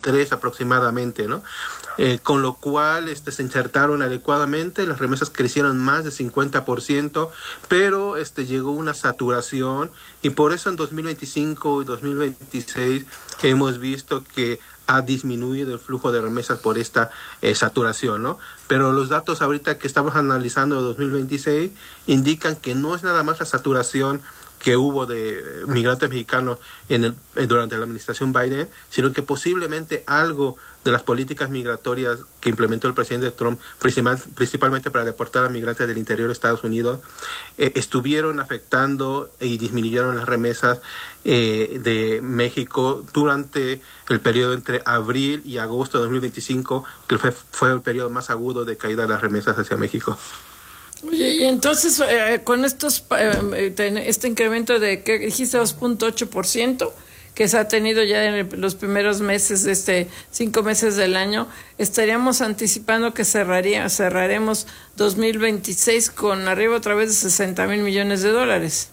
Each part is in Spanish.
2023 aproximadamente, ¿no? Con lo cual se insertaron adecuadamente, las remesas crecieron más de 50%, pero llegó una saturación y por eso en 2025 y 2026 hemos visto que ha disminuido el flujo de remesas por esta saturación, ¿no? Pero los datos ahorita que estamos analizando de 2026 indican que no es nada más la saturación que hubo de migrantes mexicanos durante la administración Biden, sino que posiblemente algo de las políticas migratorias que implementó el presidente Trump, principalmente para deportar a migrantes del interior de Estados Unidos, estuvieron afectando y disminuyeron las remesas de México durante el periodo entre abril y agosto de 2025, que fue el periodo más agudo de caída de las remesas hacia México. Oye, y entonces con este incremento de, ¿qué dijiste? 2.8%, que se ha tenido ya en los primeros meses, 5 meses del año, estaríamos anticipando que cerraremos 2026 con arriba otra vez de 60,000 millones de dólares.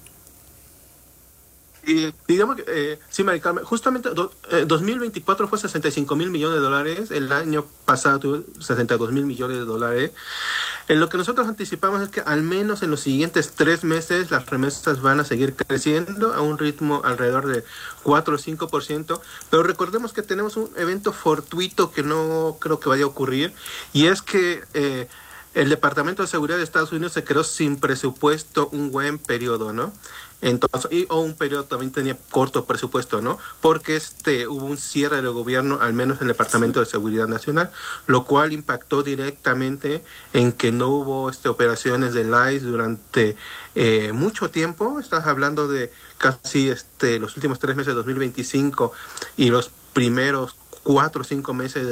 Y digamos que, sí, Mari Carmen, justamente 2024 fue 65,000 millones de dólares, el año pasado tuvo 62,000 millones de dólares. Lo que nosotros anticipamos es que al menos en los siguientes 3 meses las remesas van a seguir creciendo a un ritmo alrededor de 4 o 5%, pero recordemos que tenemos un evento fortuito que no creo que vaya a ocurrir, y es que el Departamento de Seguridad de Estados Unidos se quedó sin presupuesto un buen periodo, ¿no? Entonces, o un periodo también tenía corto presupuesto, ¿no? Porque hubo un cierre del gobierno, al menos en el Departamento de Seguridad Nacional, lo cual impactó directamente en que no hubo operaciones del ICE durante mucho tiempo. Estás hablando de casi los últimos 3 meses de 2025 y los primeros 4 o 5 meses de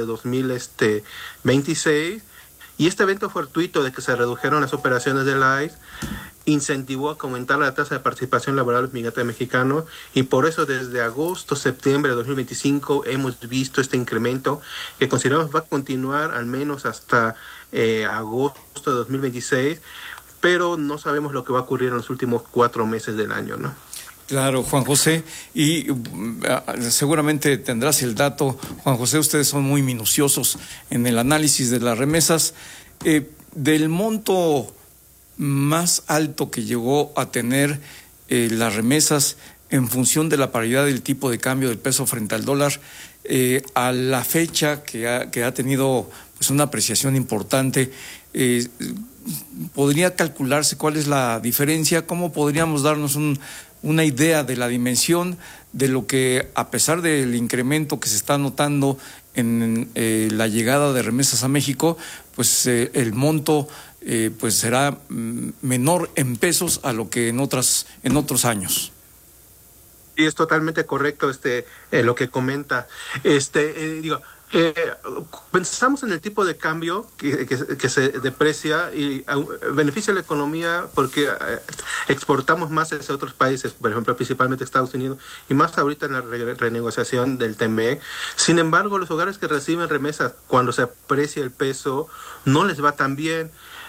2026. Y este evento fortuito de que se redujeron las operaciones del ICE incentivó a aumentar la tasa de participación laboral de los migrantes mexicanos, y por eso desde agosto, septiembre de 2025 hemos visto este incremento que consideramos va a continuar al menos hasta agosto de 2026, pero no sabemos lo que va a ocurrir en los últimos 4 meses del año, ¿no? Claro, Juan José, y seguramente tendrás el dato, Juan José, ustedes son muy minuciosos en el análisis de las remesas, del monto más alto que llegó a tener las remesas en función de la paridad del tipo de cambio del peso frente al dólar, a la fecha que ha tenido pues una apreciación importante, ¿podría calcularse cuál es la diferencia? ¿Cómo podríamos darnos una idea de la dimensión de lo que, a pesar del incremento que se está notando en la llegada de remesas a México, pues el monto pues será menor en pesos a lo que en otros años? Y es totalmente correcto lo que comenta. Pensamos en el tipo de cambio que se deprecia y beneficia a la economía porque exportamos más hacia otros países, por ejemplo, principalmente Estados Unidos, y más ahorita en la renegociación del TME. Sin embargo, los hogares que reciben remesas, cuando se aprecia el peso, no les va tan bien.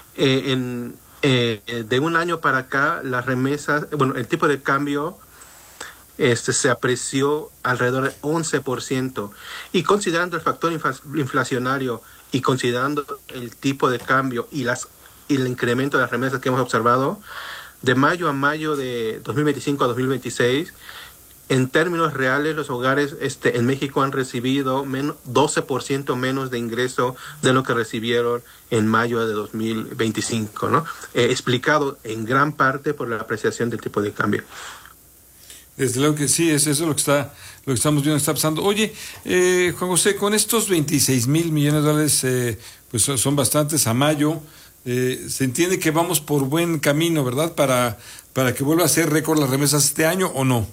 De un año para acá, las remesas, el tipo de cambio se apreció alrededor del 11%, y considerando el factor inflacionario y considerando el tipo de cambio y el incremento de las remesas que hemos observado de mayo a mayo de 2025 a 2026, en términos reales los hogares en México han recibido 12% menos de ingreso de lo que recibieron en mayo de 2025, ¿no? Explicado en gran parte por la apreciación del tipo de cambio. Desde luego que sí, eso es lo que estamos viendo, está pasando. Oye, Juan José, con estos 26,000 millones de dólares, pues son bastantes a mayo, se entiende que vamos por buen camino, ¿verdad? Para que vuelva a ser récord las remesas este año, ¿o no?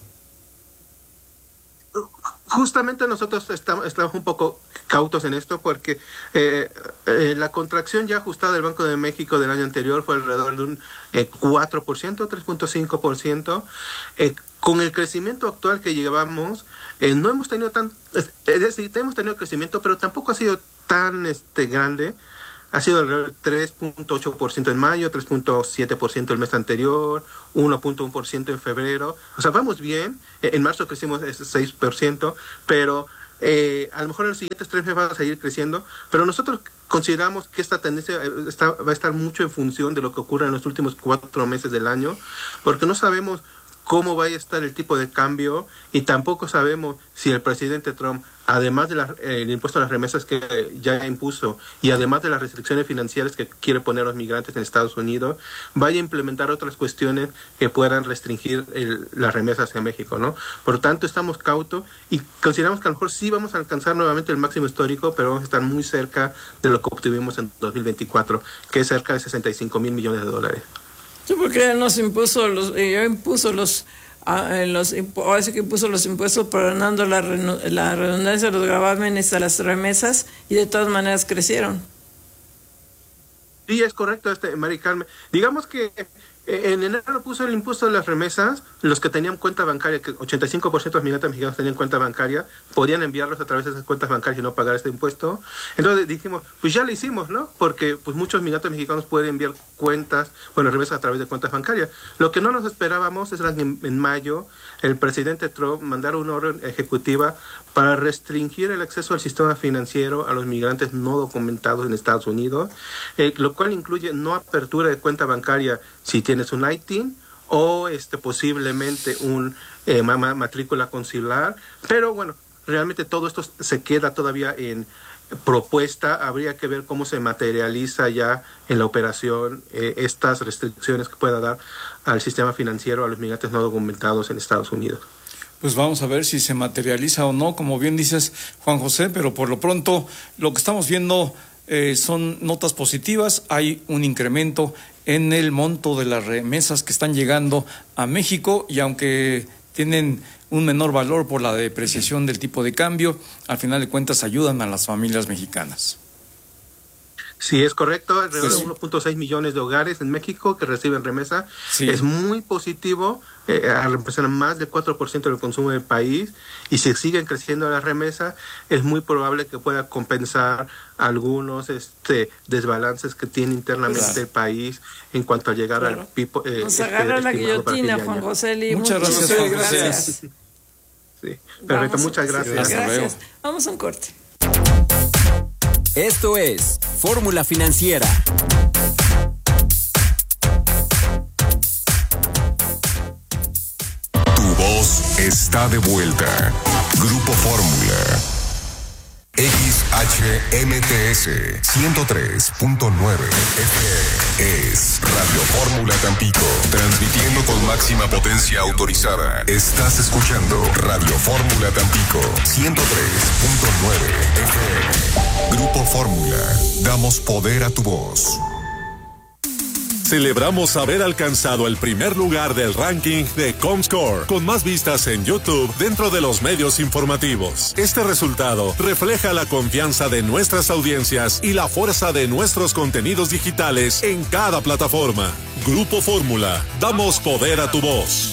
Justamente nosotros estamos un poco cautos en esto porque la contracción ya ajustada del Banco de México del año anterior fue alrededor de un 4%, 3.5%. Con el crecimiento actual que llevamos, no hemos tenido es decir, hemos tenido crecimiento, pero tampoco ha sido tan grande. Ha sido alrededor del 3.8% en mayo, 3.7% el mes anterior, 1.1% en febrero. O sea, vamos bien. En marzo crecimos 6%, pero A lo mejor en los siguientes 3 meses va a seguir creciendo, pero nosotros consideramos que esta tendencia va a estar mucho en función de lo que ocurra en los últimos 4 meses del año, porque no sabemos cómo vaya a estar el tipo de cambio y tampoco sabemos si el presidente Trump, además del impuesto a las remesas que ya impuso y además de las restricciones financieras que quiere poner a los migrantes en Estados Unidos, vaya a implementar otras cuestiones que puedan restringir las remesas en México, ¿no? Por lo tanto, estamos cautos y consideramos que a lo mejor sí vamos a alcanzar nuevamente el máximo histórico, pero vamos a estar muy cerca de lo que obtuvimos en 2024, que es cerca de $65,000 millones. Sí, porque él nos impuso ahora sí que impuso los impuestos, perdonando la redundancia de los gravámenes a las remesas, y de todas maneras crecieron. Sí, es correcto, Mari Carmen. Digamos que en enero puso el impuesto de las remesas, los que tenían cuenta bancaria, que 85% de los migrantes mexicanos tenían cuenta bancaria, podían enviarlos a través de esas cuentas bancarias y no pagar este impuesto. Entonces dijimos, pues ya lo hicimos, ¿no? Porque pues muchos migrantes mexicanos pueden enviar remesas a través de cuentas bancarias. Lo que no nos esperábamos es que en mayo el presidente Trump mandara una orden ejecutiva para restringir el acceso al sistema financiero a los migrantes no documentados en Estados Unidos, lo cual incluye no apertura de cuenta bancaria si tienes un ITIN o posiblemente un matrícula consular, pero bueno, realmente todo esto se queda todavía en propuesta. Habría que ver cómo se materializa ya en la operación estas restricciones que pueda dar al sistema financiero a los migrantes no documentados en Estados Unidos. Pues vamos a ver si se materializa o no, como bien dices, Juan José, pero por lo pronto lo que estamos viendo son notas positivas. Hay un incremento en el monto de las remesas que están llegando a México, y aunque tienen un menor valor por la depreciación del tipo de cambio, al final de cuentas ayudan a las familias mexicanas. Sí, es correcto. Alrededor de 1.6 millones de hogares en México que reciben remesa. Sí. Es muy positivo, representan más del 4% del consumo del país, y si siguen creciendo las remesas, es muy probable que pueda compensar algunos desbalances que tiene internamente el país en cuanto a llegar al pipo. Nos agarra la guillotina, Juan José Lee. Muchas gracias, Juan José. Gracias. Sí, perfecto, muchas gracias. Gracias. Vamos a un corte. Esto es Fórmula Financiera. Tu voz está de vuelta. Grupo Fórmula. XHMTS 103.9 FM es Radio Fórmula Tampico, transmitiendo con máxima potencia autorizada. Estás escuchando Radio Fórmula Tampico 103.9 FM. Grupo Fórmula, damos poder a tu voz. Celebramos haber alcanzado el primer lugar del ranking de Comscore, con más vistas en YouTube dentro de los medios informativos. Este resultado refleja la confianza de nuestras audiencias y la fuerza de nuestros contenidos digitales en cada plataforma. Grupo Fórmula, damos poder a tu voz.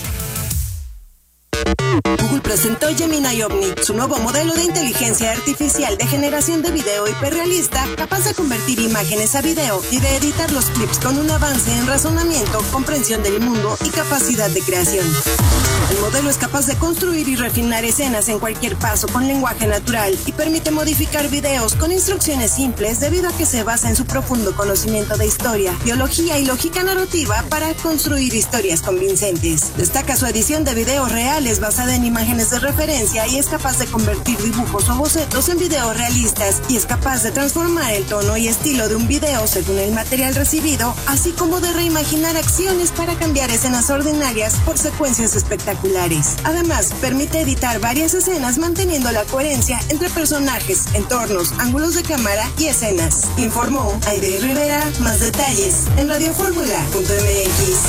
Google presentó Gemini Omni, su nuevo modelo de inteligencia artificial de generación de video hiperrealista, capaz de convertir imágenes a video y de editar los clips con un avance en razonamiento, comprensión del mundo y capacidad de creación. El modelo es capaz de construir y refinar escenas en cualquier paso con lenguaje natural y permite modificar videos con instrucciones simples debido a que se basa en su profundo conocimiento de historia, biología y lógica narrativa para construir historias convincentes. Destaca su edición de videos reales basada en imágenes de referencia y es capaz de convertir dibujos o bocetos en videos realistas, y es capaz de transformar el tono y estilo de un video según el material recibido, así como de reimaginar acciones para cambiar escenas ordinarias por secuencias espectaculares. Además, permite editar varias escenas manteniendo la coherencia entre personajes, entornos, ángulos de cámara y escenas. Informó Aide Rivera. Más detalles en radioformula.mx.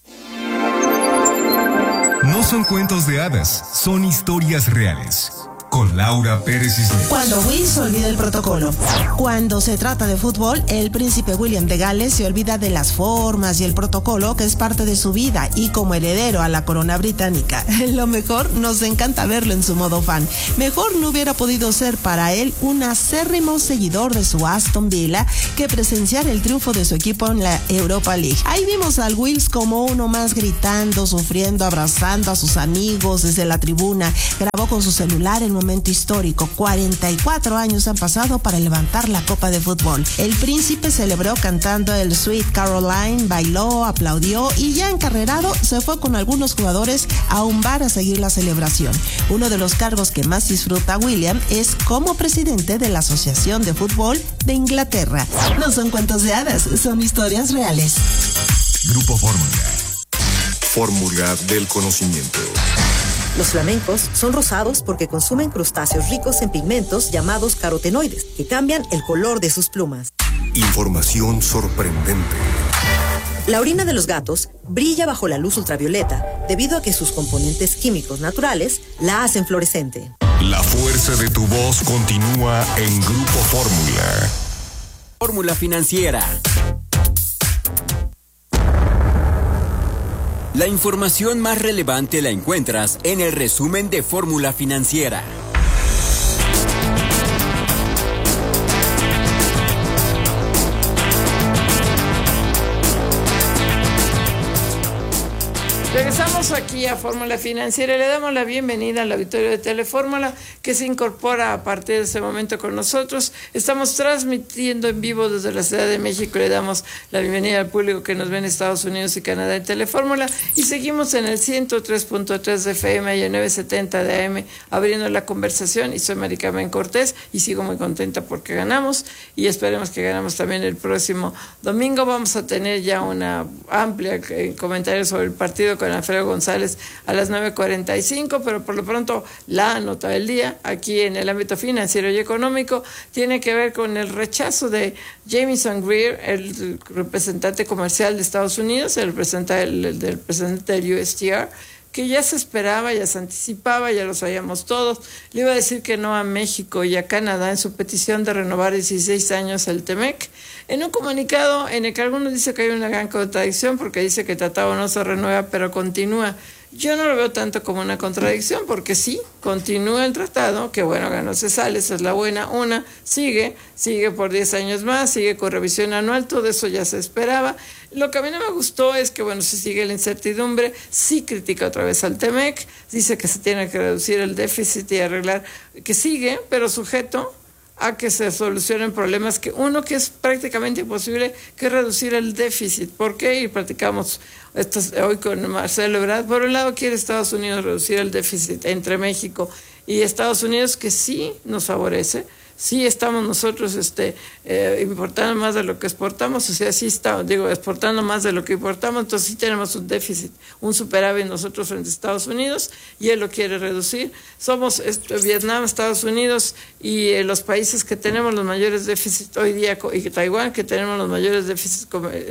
No son cuentos de hadas, son historias reales. con Laura Pérez Cisneros. Cuando Will olvida el protocolo. Cuando se trata de fútbol, el príncipe William de Gales se olvida de las formas y el protocolo que es parte de su vida y como heredero a la corona británica. Lo mejor, nos encanta verlo en su modo fan. Mejor no hubiera podido ser para él un acérrimo seguidor de su Aston Villa que presenciar el triunfo de su equipo en la Europa League. Ahí vimos al Wills como uno más gritando, sufriendo, abrazando a sus amigos desde la tribuna. Grabó con su celular el momento histórico. 44 años han pasado para levantar la copa de fútbol. El príncipe celebró cantando el Sweet Caroline, bailó, aplaudió y ya encarrerado se fue con algunos jugadores a un bar a seguir la celebración. Uno de los cargos que más disfruta William es como presidente de la Asociación de Fútbol de Inglaterra. No son cuentos de hadas, son historias reales. Grupo Fórmula. Fórmula del conocimiento. Los flamencos son rosados porque consumen crustáceos ricos en pigmentos llamados carotenoides, que cambian el color de sus plumas. Información sorprendente. La orina de los gatos brilla bajo la luz ultravioleta debido a que sus componentes químicos naturales la hacen fluorescente. La fuerza de tu voz continúa en Grupo Fórmula. Fórmula Financiera. La información más relevante la encuentras en el resumen de Fórmula Financiera. Regresamos aquí a Fórmula Financiera y le damos la bienvenida al auditorio de Telefórmula que se incorpora a partir de este momento con nosotros. Estamos transmitiendo en vivo desde la Ciudad de México. Le damos la bienvenida al público que nos ve en Estados Unidos y Canadá en Telefórmula y seguimos en el 103.3 de FM y el 970 de AM abriendo la conversación. Y soy Mari Carmen Cortés y sigo muy contenta porque ganamos y esperemos que ganamos también el próximo domingo. Vamos a tener ya una amplia comentario sobre el partido con Alfredo González a las 9:45, pero por lo pronto la nota del día aquí en el ámbito financiero y económico tiene que ver con el rechazo de Jamieson Greer, el representante comercial de Estados Unidos, el representante del USTR, que ya se esperaba, ya se anticipaba, ya lo sabíamos todos. Le iba a decir que no a México y a Canadá en su petición de renovar 16 años el TEMEC. En un comunicado en el que algunos dicen que hay una gran contradicción porque dice que el tratado no se renueva pero continúa. Yo no lo veo tanto como una contradicción porque sí, continúa el tratado, que bueno, ganó se sale, esa es la buena. Una, sigue por 10 años más, sigue con revisión anual, todo eso ya se esperaba. Lo que a mí no me gustó es que, bueno, se sigue la incertidumbre, sí critica otra vez al TEMEC, dice que se tiene que reducir el déficit y arreglar, que sigue, pero sujeto a que se solucionen problemas que es prácticamente imposible, que es reducir el déficit. ¿Por qué? Y platicamos hoy con Marcelo Ebrard. Por un lado quiere Estados Unidos reducir el déficit entre México y Estados Unidos, que sí nos favorece. Sí estamos nosotros importando más de lo que exportamos, o sea, sí estamos, exportando más de lo que importamos, entonces sí tenemos un déficit, un superávit nosotros frente a Estados Unidos, y él lo quiere reducir. Somos Vietnam, Estados Unidos y los países que tenemos los mayores déficits hoy día, y Taiwán, que tenemos los mayores déficits,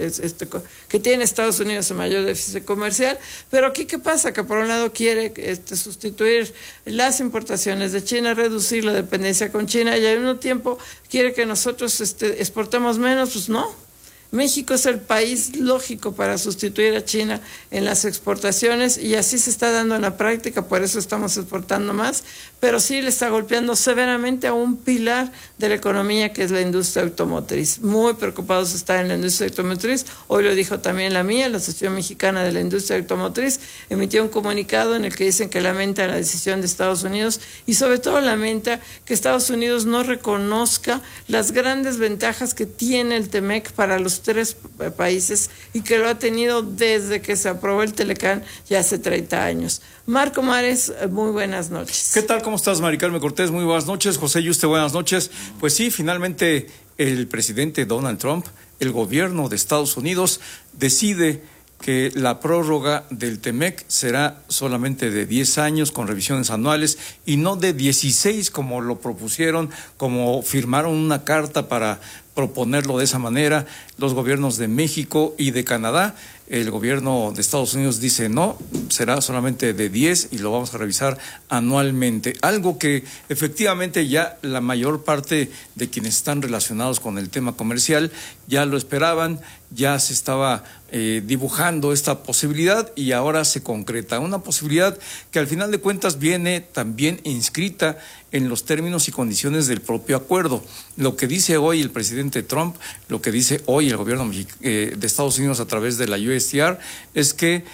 que tiene Estados Unidos el mayor déficit comercial. Pero aquí, ¿qué pasa? Que por un lado quiere sustituir las importaciones de China, reducir la dependencia con China, y al mismo tiempo quiere que nosotros exportemos menos. Pues no. México es el país lógico para sustituir a China en las exportaciones y así se está dando en la práctica, por eso estamos exportando más, pero sí le está golpeando severamente a un pilar de la economía que es la industria automotriz. Muy preocupados están en la industria automotriz. Hoy lo dijo también la Asociación Mexicana de la Industria Automotriz, emitió un comunicado en el que dicen que lamenta la decisión de Estados Unidos y sobre todo lamenta que Estados Unidos no reconozca las grandes ventajas que tiene el TEMEC para los 3 países y que lo ha tenido desde que se aprobó el Telecán ya hace 30 años. Marco Mares, muy buenas noches. ¿Qué tal? ¿Cómo estás, Mari Carmen Cortés? Muy buenas noches. José Yuste, buenas noches. Pues sí, finalmente el presidente Donald Trump, el gobierno de Estados Unidos, decide que la prórroga del TEMEC será solamente de 10 años con revisiones anuales y no de 16 como lo propusieron, como firmaron una carta para proponerlo de esa manera los gobiernos de México y de Canadá. el gobierno de Estados Unidos dice no, será solamente de 10 y lo vamos a revisar anualmente. Algo que efectivamente ya la mayor parte de quienes están relacionados con el tema comercial ya lo esperaban, ya se estaba dibujando esta posibilidad y ahora se concreta. Una posibilidad que al final de cuentas viene también inscrita en los términos y condiciones del propio acuerdo. Lo que dice hoy el presidente Trump, lo que dice hoy el gobierno de Estados Unidos a través de la USTR es que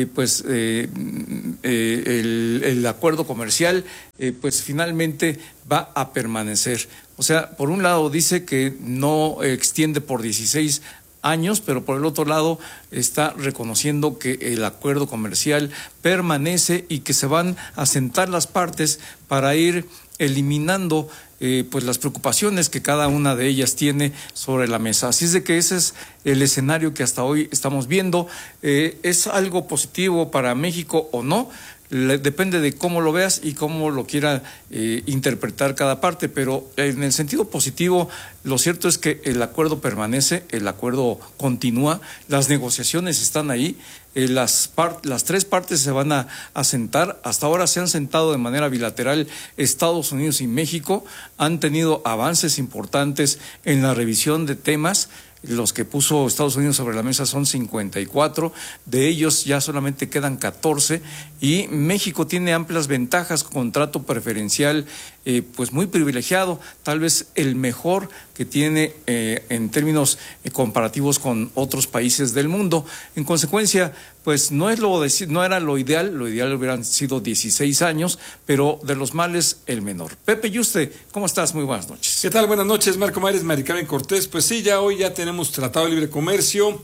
el acuerdo comercial pues finalmente va a permanecer. O sea, por un lado dice que no extiende por 16 años, pero por el otro lado está reconociendo que el acuerdo comercial permanece y que se van a sentar las partes para ir eliminando pues las preocupaciones que cada una de ellas tiene sobre la mesa. Así es de que ese es el escenario que hasta hoy estamos viendo. ¿Es algo positivo para México o no? Depende de cómo lo veas y cómo lo quiera interpretar cada parte, pero en el sentido positivo, lo cierto es que el acuerdo permanece, el acuerdo continúa, las negociaciones están ahí, las tres partes se van a sentar. Hasta ahora se han sentado de manera bilateral Estados Unidos y México, han tenido avances importantes en la revisión de temas. Los que puso Estados Unidos sobre la mesa son 54, de ellos ya solamente quedan 14 y México tiene amplias ventajas, contrato preferencial pues muy privilegiado, tal vez el mejor que tiene en términos comparativos con otros países del mundo. En consecuencia, pues no era lo ideal hubieran sido 16 años, pero de los males el menor. Pepe Yuste, ¿cómo estás? Muy buenas noches. ¿Qué tal? Buenas noches, Marco Mares, Mari Carmen Cortés. Pues sí, hoy ya tenemos Tratado de Libre Comercio,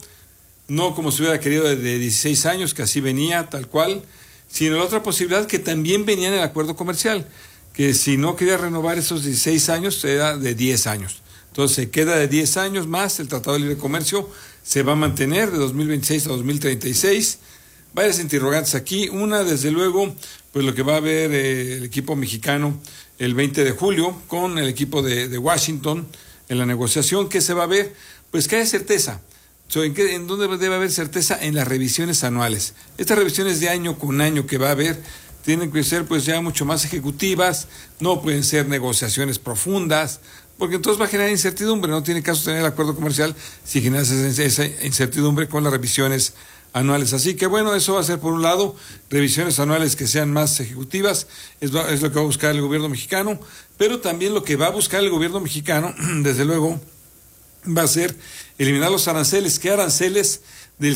no como se hubiera querido de 16 años, que así venía, tal cual, sino la otra posibilidad que también venía en el acuerdo comercial, que si no quería renovar esos 16 años, era de 10 años. Entonces se queda de 10 años más, el Tratado de Libre Comercio se va a mantener de 2026 a 2036. Varias interrogantes aquí. Una, desde luego, pues lo que va a ver el equipo mexicano el 20 de julio con el equipo de Washington en la negociación. ¿Qué se va a ver? Pues que haya certeza. ¿En dónde debe haber certeza? En las revisiones anuales. Estas revisiones de año con año que va a haber tienen que ser pues ya mucho más ejecutivas, no pueden ser negociaciones profundas, porque entonces va a generar incertidumbre. No tiene caso tener el acuerdo comercial si generas esa incertidumbre con las revisiones anuales. Así que bueno, eso va a ser por un lado, revisiones anuales que sean más ejecutivas, es lo que va a buscar el gobierno mexicano, pero también lo que va a buscar el gobierno mexicano, desde luego, va a ser eliminar los aranceles. ¿Qué aranceles? Del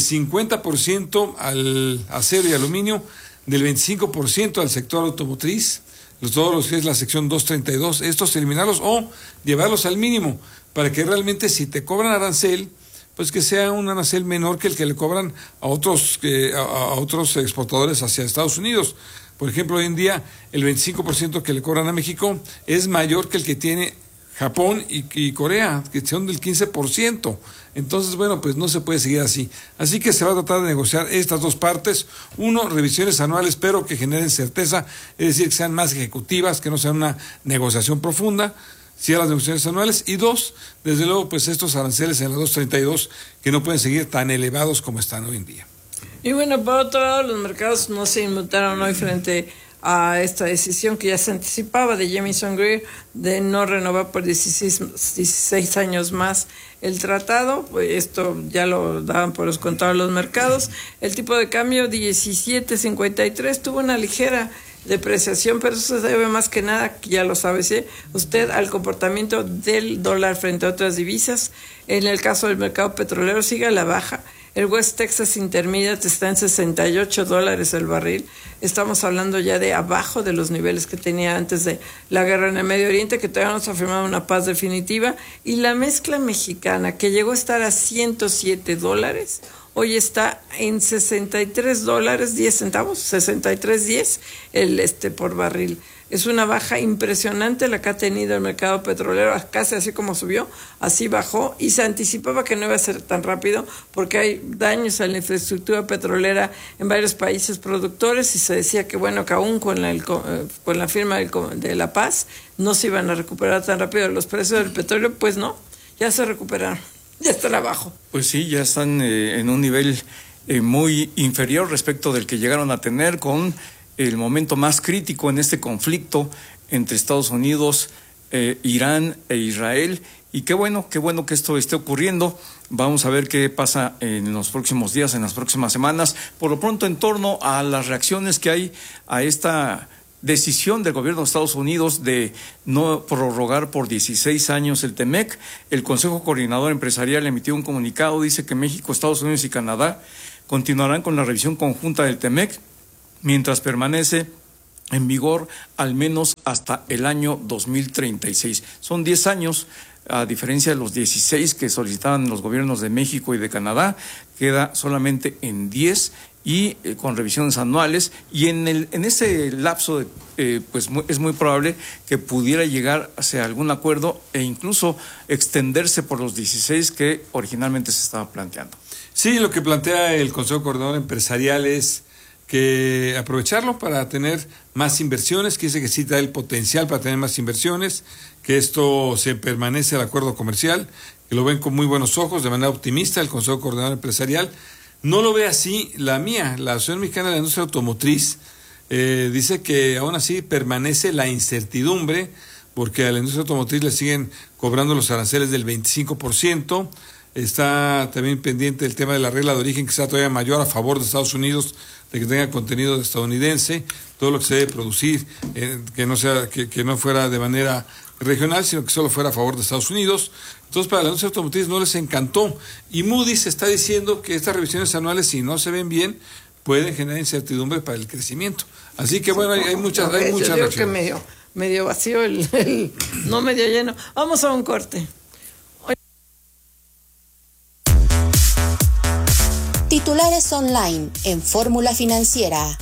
50% al acero y aluminio, del 25% al sector automotriz, todos los que es la sección 232, estos eliminarlos o llevarlos al mínimo, para que realmente si te cobran arancel, pues que sea un arancel menor que el que le cobran a otros exportadores hacia Estados Unidos. Por ejemplo, hoy en día el 25% que le cobran a México es mayor que el que tiene Japón y Corea, que son del 15%. Entonces, bueno, pues no se puede seguir así. Así que se va a tratar de negociar estas dos partes. Uno, revisiones anuales, pero que generen certeza, es decir, que sean más ejecutivas, que no sean una negociación profunda, sí a las negociaciones anuales. Y dos, desde luego, pues estos aranceles en la 232 que no pueden seguir tan elevados como están hoy en día. Y bueno, por otro lado, los mercados no se inmutaron hoy frente a esta decisión que ya se anticipaba de Jamieson Greer de no renovar por 16 años más el tratado. Pues esto ya lo daban por descontado los mercados. El tipo de cambio 17.53 tuvo una ligera depreciación, pero eso se debe más que nada, ya lo sabe usted, al comportamiento del dólar frente a otras divisas. En el caso del mercado petrolero sigue a la baja. El West Texas Intermediate está en $68 el barril. Estamos hablando ya de abajo de los niveles que tenía antes de la guerra en el Medio Oriente, que todavía no se ha firmado una paz definitiva. Y la mezcla mexicana, que llegó a estar a $107, hoy está en $63.10, 63.10 por barril. Es una baja impresionante la que ha tenido el mercado petrolero, casi así como subió, así bajó, y se anticipaba que no iba a ser tan rápido porque hay daños a la infraestructura petrolera en varios países productores, y se decía que bueno, que aún con la firma de la paz no se iban a recuperar tan rápido los precios del petróleo. Pues no, ya se recuperaron, ya están abajo. Pues sí, ya están en un nivel muy inferior respecto del que llegaron a tener con el momento más crítico en este conflicto entre Estados Unidos, Irán e Israel. Y qué bueno que esto esté ocurriendo. Vamos a ver qué pasa en los próximos días, en las próximas semanas. Por lo pronto, en torno a las reacciones que hay a esta decisión del gobierno de Estados Unidos de no prorrogar por 16 años el TEMEC, el Consejo Coordinador Empresarial emitió un comunicado, dice que México, Estados Unidos y Canadá continuarán con la revisión conjunta del TEMEC mientras permanece en vigor al menos hasta el año 2036. Son 10 años, a diferencia de los 16 que solicitaban los gobiernos de México y de Canadá, queda solamente en 10 y con revisiones anuales, y en ese lapso pues es muy probable que pudiera llegar hacia algún acuerdo e incluso extenderse por los 16 que originalmente se estaba planteando. Sí, lo que plantea el Consejo Coordinador Empresarial es que aprovecharlo para tener más inversiones, que dice que sí da el potencial para tener más inversiones, que esto se permanece el acuerdo comercial, que lo ven con muy buenos ojos, de manera optimista el Consejo Coordinador Empresarial. No lo ve así la Asociación Mexicana de la Industria Automotriz, dice que aún así permanece la incertidumbre, porque a la industria automotriz le siguen cobrando los aranceles del 25%, está también pendiente el tema de la regla de origen, que sea todavía mayor a favor de Estados Unidos, de que tenga contenido estadounidense, todo lo que se debe producir, que no fuera de manera regional, sino que solo fuera a favor de Estados Unidos. Entonces, para la industria automotriz no les encantó. Y Moody's está diciendo que estas revisiones anuales, si no se ven bien, pueden generar incertidumbre para el crecimiento. Así que bueno, hay muchas reacciones. Yo creo que medio vacío, no medio lleno. Vamos a un corte. Titulares online en Fórmula Financiera.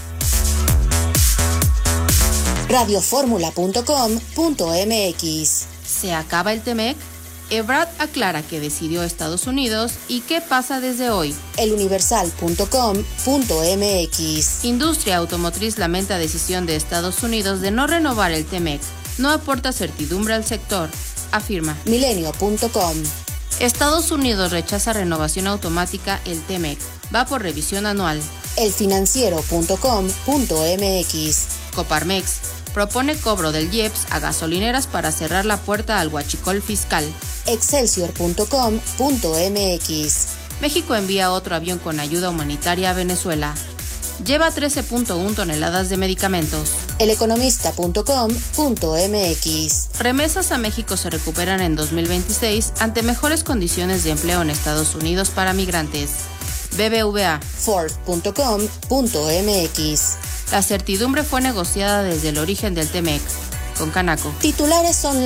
radioformula.com.mx. ¿Se acaba el TEMEC? Ebrard aclara que decidió Estados Unidos y qué pasa desde hoy. eluniversal.com.mx. Industria automotriz lamenta decisión de Estados Unidos de no renovar el TEMEC. No aporta certidumbre al sector, afirma. Milenio.com. Estados Unidos rechaza renovación automática el TEMEC. Va por revisión anual. elfinanciero.com.mx. Coparmex propone cobro del IEPS a gasolineras para cerrar la puerta al huachicol fiscal. Excelsior.com.mx. México envía otro avión con ayuda humanitaria a Venezuela. Lleva 13.1 toneladas de medicamentos. eleconomista.com.mx. Remesas a México se recuperan en 2026 ante mejores condiciones de empleo en Estados Unidos para migrantes. BBVA. Ford.com.mx. La certidumbre fue negociada desde el origen del TEMEC. Con Canaco. Titulares son